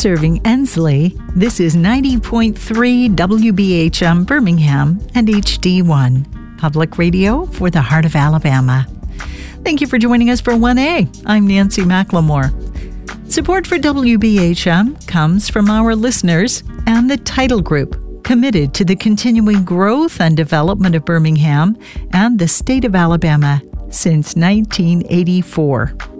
Serving Ensley, this is 90.3 WBHM Birmingham and HD1, public radio for the heart of Alabama. Thank you for joining us for 1A. I'm Nancy McLemore. Support for WBHM comes from our listeners and the Title Group, committed to the continuing growth and development of Birmingham and the state of Alabama since 1984.